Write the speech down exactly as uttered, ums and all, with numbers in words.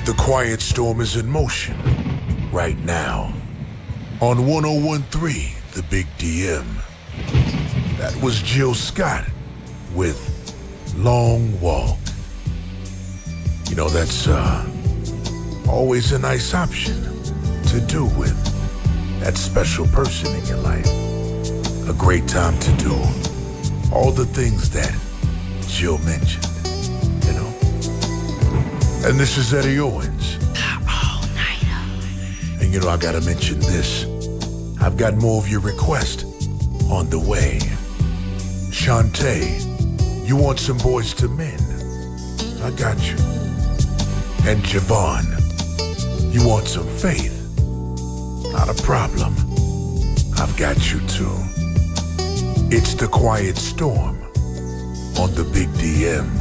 The quiet storm is in motion right now on one oh one point three The Big D M. That was Jill Scott with Long Walk. You know, that's uh, always a nice option to do with that special person in your life. A great time to do all the things that Jill mentioned, you know. And this is Eddie Owens. All-nighter. And you know, I gotta mention this. I've got more of your requests on the way. Shantae, you want some Boys to Men? I got you. And Javon, you want some Faith? Not a problem. I've got you too. It's the Quiet Storm on the Big D M.